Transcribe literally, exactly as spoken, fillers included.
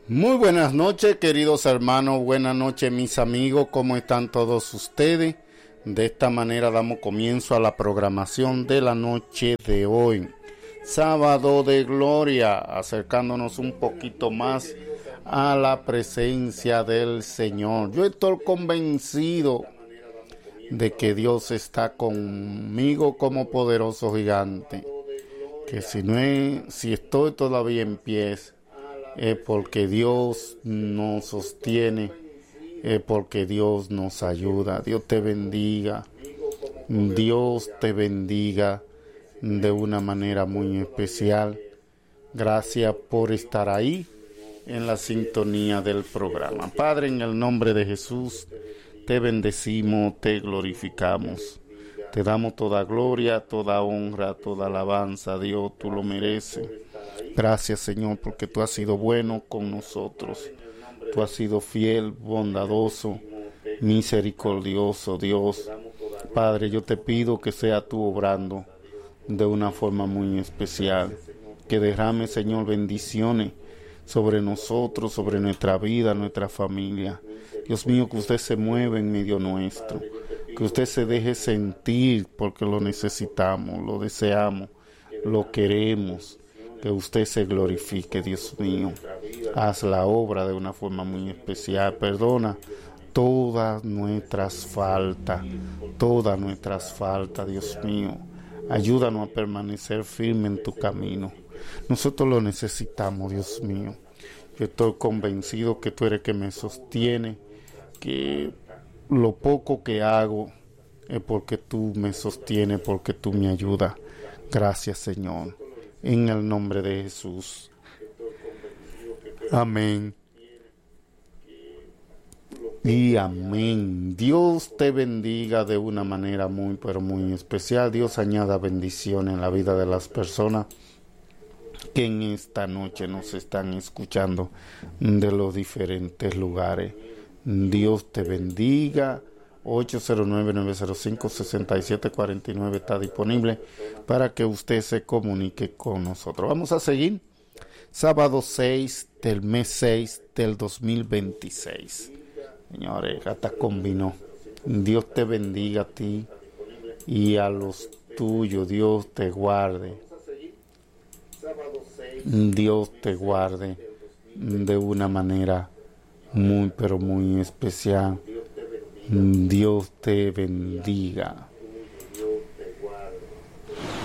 Muy buenas noches, queridos hermanos, buenas noches mis amigos, ¿cómo están todos ustedes? De esta manera damos comienzo a la programación de la noche de hoy, sábado de gloria, acercándonos un poquito más a la presencia del Señor. Yo estoy convencido de que Dios está conmigo como poderoso gigante, que si no es, si estoy todavía en pie, es porque Dios nos sostiene, es porque Dios nos ayuda. Dios te bendiga, Dios te bendiga de una manera muy especial. Gracias por estar ahí en la sintonía del programa. Padre, en el nombre de Jesús, te bendecimos, te glorificamos. Te damos toda gloria, toda honra, toda alabanza. Dios, tú lo mereces. Gracias, Señor, porque tú has sido bueno con nosotros. Tú has sido fiel, bondadoso, misericordioso, Dios. Padre, yo te pido que sea tú obrando de una forma muy especial. Que derrame, Señor, bendiciones sobre nosotros, sobre nuestra vida, nuestra familia. Dios mío, que usted se mueva en medio nuestro. Que usted se deje sentir porque lo necesitamos, lo deseamos, lo queremos. Que usted se glorifique, Dios mío. Haz la obra de una forma muy especial. Perdona todas nuestras faltas, todas nuestras faltas, Dios mío. Ayúdanos a permanecer firme en tu camino. Nosotros lo necesitamos, Dios mío. Yo estoy convencido que tú eres que me sostiene, que lo poco que hago es porque tú me sostienes, porque tú me ayudas. Gracias, Señor. En el nombre de Jesús. Amén. Y amén. Dios te bendiga de una manera muy, pero muy especial. Dios añada bendición en la vida de las personas que en esta noche nos están escuchando de los diferentes lugares. Dios te bendiga. ocho cero nueve, nueve cero cinco, seis siete cuatro nueve está disponible para que usted se comunique con nosotros. Vamos a seguir. Sábado seis del mes seis del dos mil veintiséis. Señores, hasta combinó. Dios te bendiga a ti y a los tuyos. Dios te guarde. Dios te guarde de una manera muy, pero muy especial. Dios te bendiga.